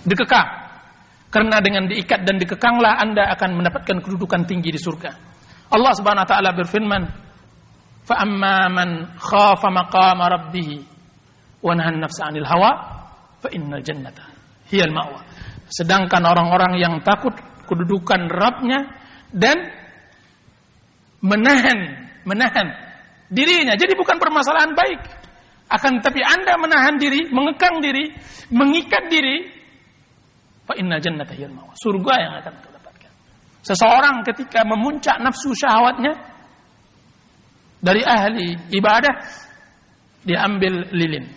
Karena dengan diikat dan dikekanglah Anda akan mendapatkan kedudukan tinggi di surga. Allah Subhanahu wa taala berfirman, "Fa amma man khafa maqama rabbih wa nahan nafsa 'anil hawa, fa innal jannata hiyal ma'wa." Sedangkan orang-orang yang takut kedudukan Rabb-nya dan menahan dirinya. Jadi bukan permasalahan baik. Akan tapi Anda menahan diri, mengekang diri, mengikat diri, fa innal jannata hiyal ma'wa. Surga yang akan Anda dapatkan. Seseorang ketika memuncak nafsu syahwatnya dari ahli ibadah, diambil lilin.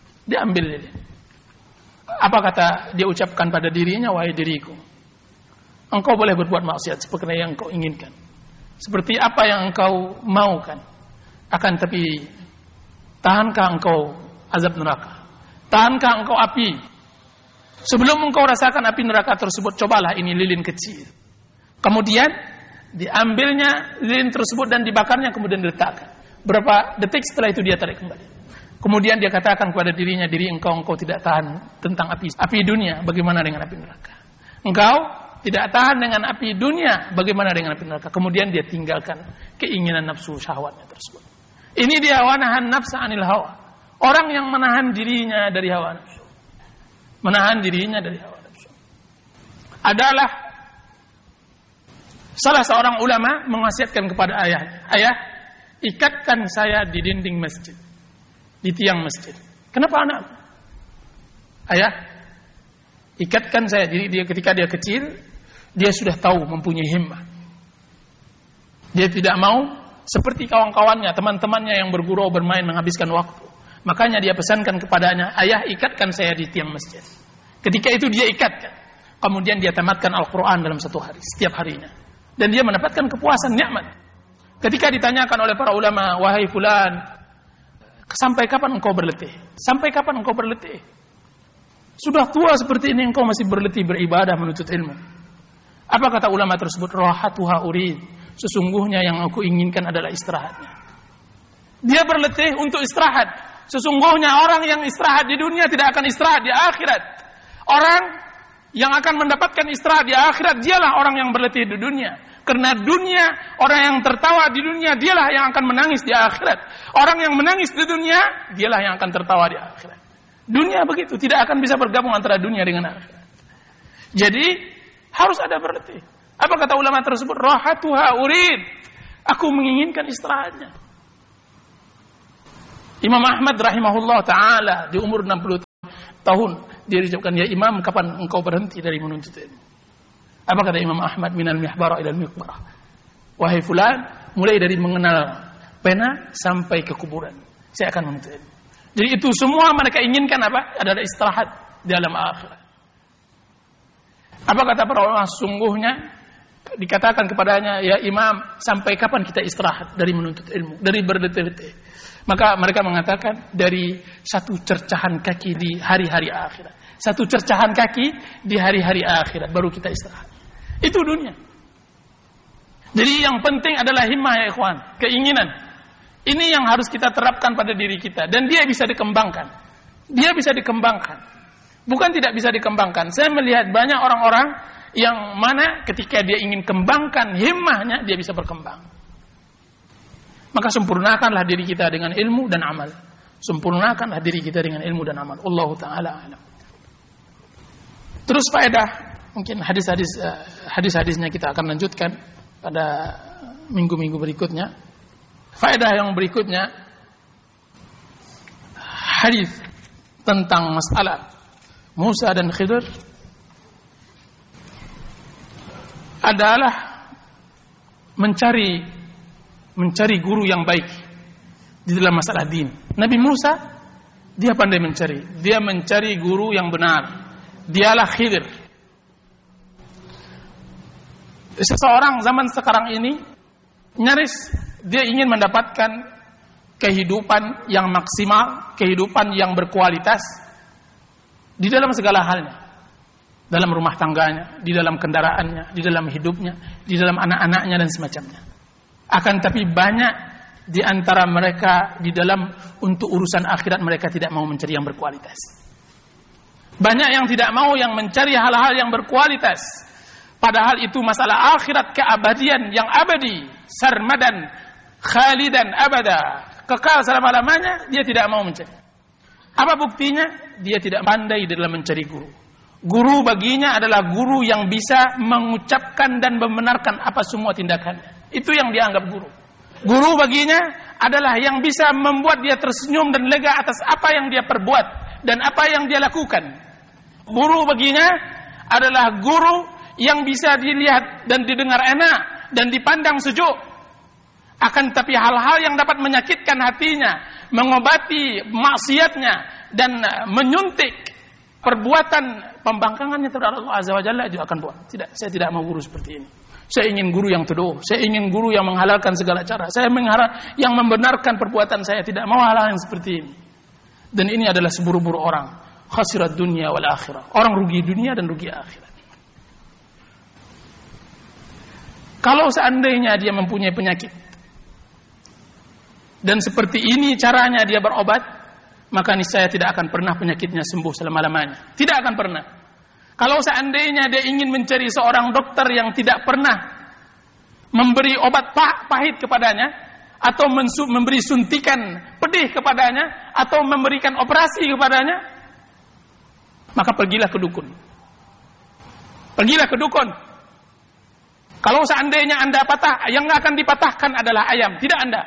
Apa kata dia ucapkan pada dirinya? Wahai diriku, engkau boleh berbuat maksiat seperti yang engkau inginkan, seperti apa yang engkau maukan. Akan tapi tahankah engkau azab neraka? Tahankah engkau api? Sebelum engkau rasakan api neraka tersebut, cobalah ini lilin kecil. Kemudian diambilnya lilin tersebut dan dibakarnya, kemudian diletakkan. Berapa detik setelah itu dia tarik kembali. Kemudian dia katakan kepada dirinya, diri engkau tidak tahan tentang api dunia, bagaimana dengan api neraka? Engkau tidak tahan dengan api dunia, bagaimana dengan api neraka? Kemudian dia tinggalkan keinginan nafsu syahwatnya tersebut. Ini dia wanahan nafsa 'anil hawa. Orang yang menahan dirinya dari hawa nafsu. Menahan dirinya dari hawa nafsu adalah salah seorang ulama mewasiatkan kepada ayahnya, "Ayah, ikatkan saya di dinding masjid, di tiang masjid." "Kenapa anak?" "Ayah, ikatkan saya." Dia ketika dia kecil, dia sudah tahu mempunyai himmah. Dia tidak mau seperti kawan-kawannya, teman-temannya yang bergurau bermain menghabiskan waktu. Makanya dia pesankan kepadanya, "Ayah, ikatkan saya di tiang masjid." Ketika itu dia ikatkan. Kemudian dia tamatkan Al-Quran dalam satu hari, setiap harinya. Dan dia mendapatkan kepuasan, nikmat. Ketika ditanyakan oleh para ulama, "Wahai fulan, sampai kapan engkau berletih? Sampai kapan engkau berletih? Sudah tua seperti ini engkau masih berletih beribadah menuntut ilmu." Apa kata ulama tersebut? "Rahatuha urid." Sesungguhnya yang aku inginkan adalah istirahatnya. Dia berletih untuk istirahat. Sesungguhnya orang yang istirahat di dunia tidak akan istirahat di akhirat. Orang yang akan mendapatkan istirahat di akhirat, dialah orang yang berletih di dunia. Karena dunia, orang yang tertawa di dunia, dialah yang akan menangis di akhirat. Orang yang menangis di dunia, dialah yang akan tertawa di akhirat. Dunia begitu, tidak akan bisa bergabung antara dunia dengan akhirat. Jadi, harus ada berletih. Apa kata ulama tersebut? "Rahatuha urid." Aku menginginkan istirahatnya. Imam Ahmad rahimahullah ta'ala di umur 60 tahun, dia diucapkan, "Ya Imam, kapan engkau berhenti dari menuntut ilmu?" Apa kata Imam Ahmad? "Minal mihbara ilal miqbarah." Wahai fulan, mulai dari mengenal pena sampai ke kuburan, saya akan menuntut ilmu. Jadi itu semua mereka inginkan apa? Adalah istirahat di alam akhirat. Apa kata para ulama? Sungguhnya dikatakan kepadanya, "Ya Imam, sampai kapan kita istirahat dari menuntut ilmu, dari berletih-letih?" Maka mereka mengatakan, dari satu cercahan kaki di hari-hari akhirat. Satu cercahan kaki di hari-hari akhirat, baru kita istirahat. Itu dunia. Jadi yang penting adalah himmah, ya ikhwan, keinginan. Ini yang harus kita terapkan pada diri kita. Dan dia bisa dikembangkan. Dia bisa dikembangkan. Bukan tidak bisa dikembangkan. Saya melihat banyak orang-orang yang mana ketika dia ingin kembangkan himmahnya, dia bisa berkembang. Maka sempurnakanlah diri kita dengan ilmu dan amal. Sempurnakanlah diri kita dengan ilmu dan amal. Allahu ta'ala alam. Terus faedah, mungkin hadis-hadisnya kita akan lanjutkan pada minggu-minggu berikutnya. Faedah yang berikutnya, hadis tentang masalah Musa dan Khidir adalah mencari guru yang baik di dalam masalah din. Nabi Musa, dia pandai mencari. Dia mencari guru yang benar. Dialah Khidir. Seseorang zaman sekarang ini nyaris dia ingin mendapatkan kehidupan yang maksimal, kehidupan yang berkualitas di dalam segala halnya. Dalam rumah tangganya, di dalam kendaraannya, di dalam hidupnya, di dalam anak-anaknya dan semacamnya. Akan tapi banyak di antara mereka di dalam untuk urusan akhirat mereka tidak mau mencari yang berkualitas. Banyak yang tidak mau yang mencari hal-hal yang berkualitas. Padahal itu masalah akhirat, keabadian yang abadi. sarmadan khalidan abada, kekal selama-lamanya, dia tidak mau mencari. Apa buktinya? Dia tidak pandai dalam mencari guru. Guru baginya adalah guru yang bisa mengucapkan dan membenarkan apa semua tindakannya. Itu yang dianggap guru. Guru baginya adalah yang bisa membuat dia tersenyum dan lega atas apa yang dia perbuat dan apa yang dia lakukan. Guru baginya adalah guru yang bisa dilihat dan didengar enak dan dipandang sejuk. Akan tapi hal-hal yang dapat menyakitkan hatinya, mengobati maksiatnya dan menyuntik perbuatan pembangkangannya terhadap Allah Azza wa Jalla itu akan buat. Tidak, saya tidak mau guru seperti ini. Saya ingin guru yang teduh, saya ingin guru yang menghalalkan segala cara. Saya mengharap yang membenarkan perbuatan saya, tidak mau hal-hal yang seperti ini. Dan ini adalah seburu-buru orang, khasirat dunia wal akhirah. Orang rugi dunia dan rugi akhirat. Kalau seandainya dia mempunyai penyakit dan seperti ini caranya dia berobat, maka niscaya tidak akan pernah penyakitnya sembuh selama-lamanya. Tidak akan pernah. Kalau seandainya dia ingin mencari seorang dokter yang tidak pernah memberi obat pahit kepadanya, atau memberi suntikan pedih kepadanya, atau memberikan operasi kepadanya, maka pergilah ke dukun. Pergilah ke dukun. Kalau seandainya Anda patah, yang akan dipatahkan adalah ayam, tidak Anda.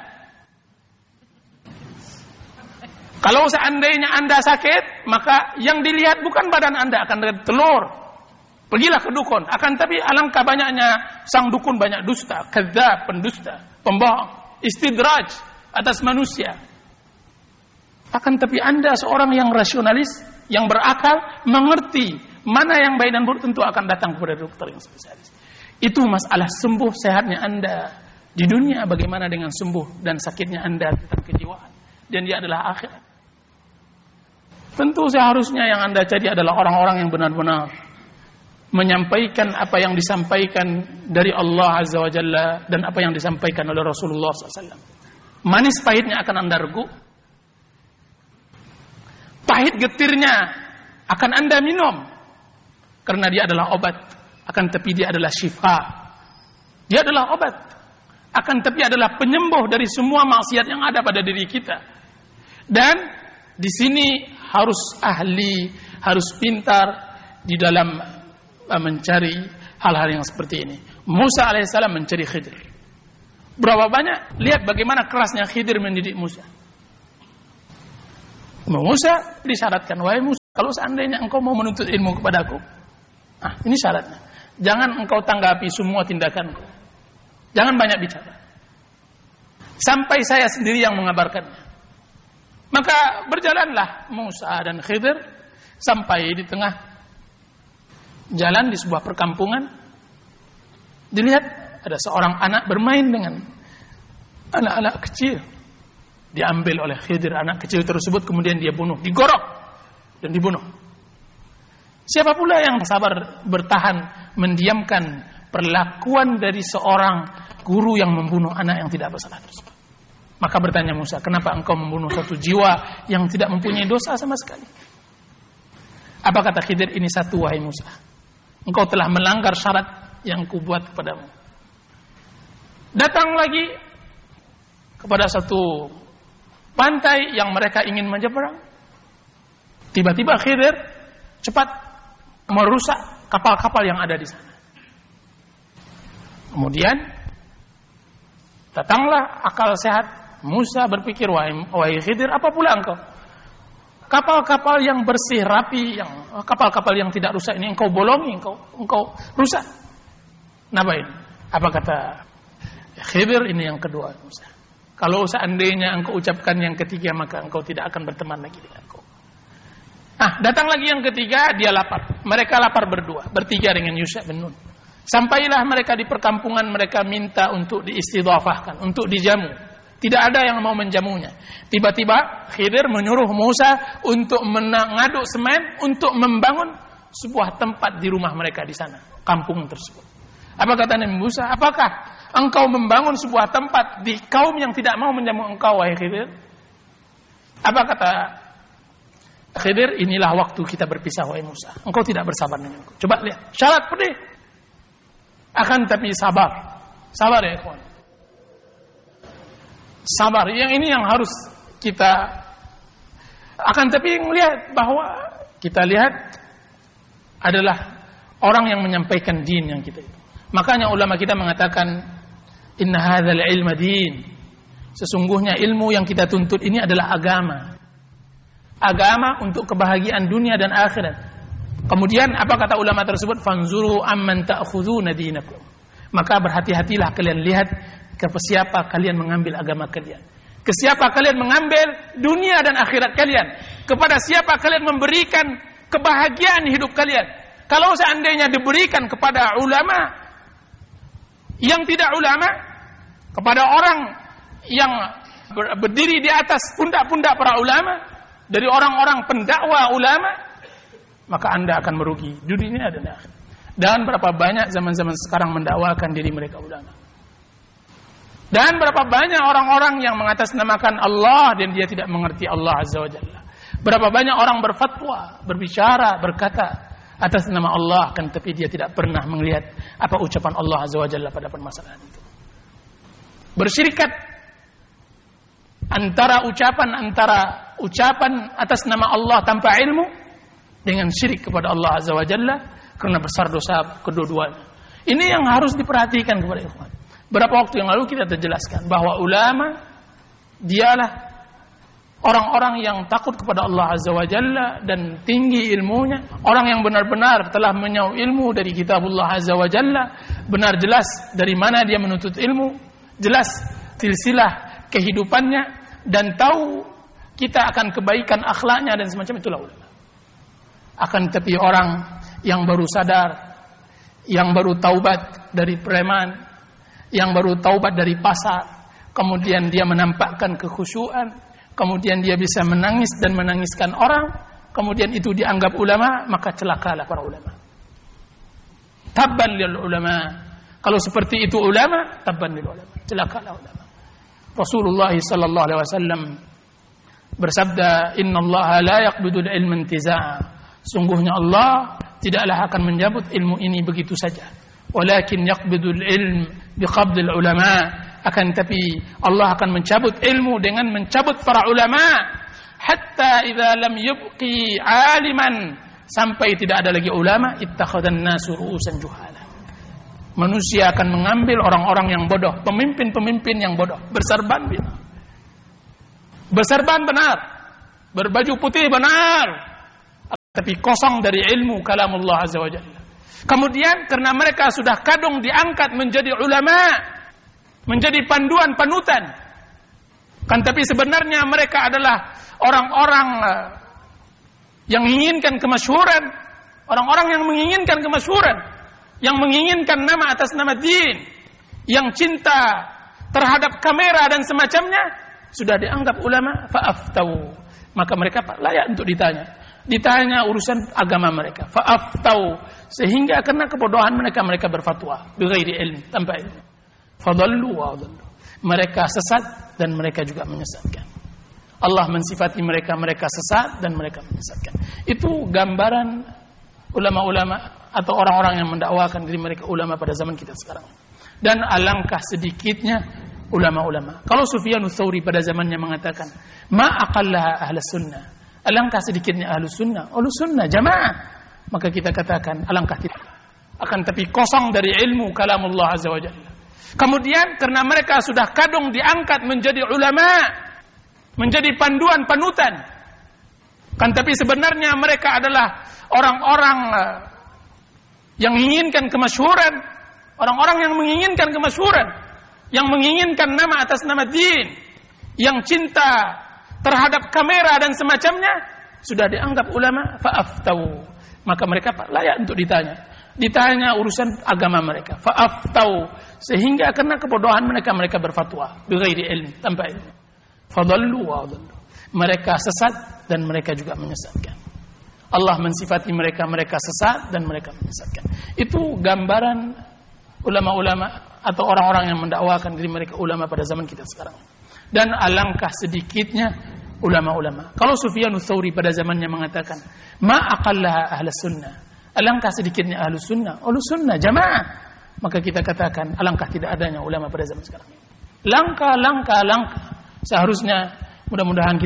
Kalau seandainya Anda sakit, maka yang dilihat bukan badan Anda, akan dilihat telur. Pergilah ke dukun. Akan tapi alangkah banyaknya sang dukun banyak dusta, kadzdzab, pendusta, pembohong, istidraj atas manusia. Akan tapi Anda seorang yang rasionalis, yang berakal, mengerti mana yang baik dan buruk, tentu akan datang kepada dokter yang spesialis. Itu masalah sembuh sehatnya Anda di dunia, bagaimana dengan sembuh dan sakitnya Anda tentang kejiwaan. Dan dia adalah akhirat. Tentu seharusnya yang Anda cari adalah orang-orang yang benar-benar menyampaikan apa yang disampaikan dari Allah Azza wa Jalla dan apa yang disampaikan oleh Rasulullah SAW. Manis pahitnya akan Anda regu. Pahit getirnya akan Anda minum. Karena dia adalah obat. Akan tapi dia adalah syifa. Dia adalah obat. Akan tapi adalah penyembuh dari semua maksiat yang ada pada diri kita. Dan di sini harus ahli, harus pintar di dalam mencari hal-hal yang seperti ini. Musa alaihissalam mencari Khidir. Berapa banyak? Lihat bagaimana kerasnya Khidir mendidik Musa. Musa disyaratkan, wahai Musa, kalau seandainya engkau mau menuntut ilmu kepadaku, ini syaratnya. Jangan engkau tanggapi semua tindakanku. Jangan banyak bicara. Sampai saya sendiri yang mengabarkannya. Maka berjalanlah Musa dan Khidir sampai di tengah jalan di sebuah perkampungan. Dilihat ada seorang anak bermain dengan anak-anak kecil. Diambil oleh Khidir anak kecil tersebut, kemudian dia bunuh, digorok dan dibunuh. Siapa pula yang sabar bertahan mendiamkan perlakuan dari seorang guru yang membunuh anak yang tidak bersalah tersebut? Maka bertanya Musa, kenapa engkau membunuh suatu jiwa yang tidak mempunyai dosa sama sekali? Apa kata Khidir? Ini satu, wahai Musa, engkau telah melanggar syarat yang kubuat kepadamu. Datang lagi kepada satu pantai yang mereka ingin menyeberang. Tiba-tiba Khidir cepat merusak kapal-kapal yang ada di sana. Kemudian datanglah akal sehat. Musa berpikir, wahai Khidir, apa pula engkau? Kapal-kapal yang bersih, rapi, kapal-kapal yang tidak rusak ini engkau bolongi, engkau rusak. Kenapa ini? Apa kata Khidir? Ini yang kedua, Musa. Kalau seandainya engkau ucapkan yang ketiga, maka engkau tidak akan berteman lagi denganku. Datang lagi yang ketiga, dia lapar. Mereka lapar berdua, bertiga dengan Yusha bin Nun. Sampailah mereka di perkampungan, mereka minta untuk diistidhafahkan, untuk dijamu. Tidak ada yang mau menjamunya. Tiba-tiba Khidir menyuruh Musa untuk mengaduk semen untuk membangun sebuah tempat di rumah mereka di sana, kampung tersebut. Apa kata Nabi Musa? Apakah engkau membangun sebuah tempat di kaum yang tidak mau menjamu engkau, wahai Khidir? Apa kata Khidir? Inilah waktu kita berpisah, wahai Musa. Engkau tidak bersabar denganku. Coba lihat, syarat pedih. Akan tapi sabar. Sabar ya ikhwan. sabar. Yang ini yang harus kita akan tapi melihat bahwa kita lihat adalah orang yang menyampaikan din yang kita itu. Makanya ulama kita mengatakan inna hadzal ilma din. Sesungguhnya ilmu yang kita tuntut ini adalah agama. Agama untuk kebahagiaan dunia dan akhirat. Kemudian apa kata ulama tersebut? Fanzuru amman ta'khuduna dinakum. Maka berhati-hatilah kalian lihat ke siapa kalian mengambil agama kalian. Ke siapa kalian mengambil dunia dan akhirat kalian. Kepada siapa kalian memberikan kebahagiaan hidup kalian. Kalau seandainya diberikan kepada ulama yang tidak ulama, kepada orang yang berdiri di atas pundak-pundak para ulama, dari orang-orang pendakwah ulama, maka Anda akan merugi di dunia dan akhirat. Dan berapa banyak zaman-zaman sekarang mendakwakan diri mereka ulama. Dan berapa banyak orang-orang yang mengatasnamakan Allah dan dia tidak mengerti Allah Azza wa Jalla. Berapa banyak orang berfatwa, berbicara, berkata atas nama Allah, kan tapi dia tidak pernah melihat apa ucapan Allah Azza wa Jalla pada permasalahan itu. Bersyirikat antara ucapan atas nama Allah tanpa ilmu dengan syirik kepada Allah Azza wa Jalla karena besar dosa kedua-duanya. Ini yang harus diperhatikan kepada ikhwan. Berapa waktu yang lalu kita terjelaskan bahwa ulama dialah orang-orang yang takut kepada Allah Azza wa Jalla dan tinggi ilmunya, orang yang benar-benar telah menyau ilmu dari kitabullah Azza wa Jalla, benar jelas dari mana dia menuntut ilmu, jelas silsilah kehidupannya dan tahu kita akan kebaikan akhlaknya dan semacam itulah ulama. Akan tetapi orang yang baru sadar, yang baru taubat dari preman, yang baru taubat dari pasar, kemudian dia menampakkan kekhusyuan, kemudian dia bisa menangis dan menangiskan orang, kemudian itu dianggap ulama, maka celakalah para ulama. Tabban lil ulama. Kalau seperti itu ulama, tabban lil ulama. Celakalah ulama. Rasulullah sallallahu alaihi wasallam bersabda, "Innallaha la yaqbidul ilma intiza'a." Sungguhnya Allah tidaklah akan mencabut ilmu ini begitu saja. Walakin yaqbidul ilm biqabdil ulama. Akan tapi Allah akan mencabut ilmu dengan mencabut para ulama hatta idza lam yubqi aliman, sampai tidak ada lagi ulama, ittakhadhan nasu ru'usan juhala. Manusia akan mengambil orang-orang yang bodoh, pemimpin-pemimpin yang bodoh, berserban benar, berbaju putih benar, tapi kosong dari ilmu kalamullah Azza wa Jalla. Kemudian karena mereka sudah kadung diangkat menjadi ulama, menjadi panduan panutan, kan tapi sebenarnya mereka adalah orang-orang yang menginginkan kemasyhuran, orang-orang yang menginginkan kemasyhuran, yang menginginkan nama atas nama din, yang cinta terhadap kamera dan semacamnya, sudah dianggap ulama, fa'aftau, maka mereka layak untuk ditanya urusan agama mereka, fa'aftau, sehingga karena kebodohan mereka berfatwa bighairi ilmi, tanpa ilmu. Fadallu wa adallu. Mereka sesat dan mereka juga menyesatkan. Allah mensifati mereka sesat dan mereka menyesatkan. Itu gambaran ulama-ulama atau orang-orang yang mendakwakan diri mereka ulama pada zaman kita sekarang. Dan alangkah sedikitnya ulama-ulama. Kalau Sufyanus Tsauri pada zamannya mengatakan, "Ma aqallaha ahlus sunnah." Alangkah sedikitnya ahlus sunnah jamaah. Maka kita katakan alangkah tidak. Akan tapi kosong dari ilmu kalamullah Azza wa Jalla. Kemudian karena mereka sudah kadung diangkat menjadi ulama, menjadi panduan panutan, kan tapi sebenarnya mereka adalah orang-orang yang menginginkan kemasyhuran, orang-orang yang menginginkan kemasyhuran, yang menginginkan nama atas nama din, yang cinta terhadap kamera dan semacamnya, sudah dianggap ulama, fa'aftau, maka mereka layak untuk ditanya urusan agama mereka, fa'aftau, sehingga karena kebodohan mereka berfatwa bighairi ilmi, tanpa ilmu. Fadallu wa adallu. Mereka sesat dan mereka juga menyesatkan. Allah mensifati mereka sesat dan mereka menyesatkan. Itu gambaran ulama-ulama atau orang-orang yang mendakwakan diri mereka ulama pada zaman kita sekarang. Dan alangkah sedikitnya ulama-ulama. Kalau Sufyanus Tsauri pada zamannya mengatakan, "Ma aqallaha ahlus sunnah." Alangkah sedikitnya ahlus sunnah jamaah. Maka kita katakan alangkah tidak adanya ulama pada zaman sekarang. Langkah. Seharusnya mudah-mudahan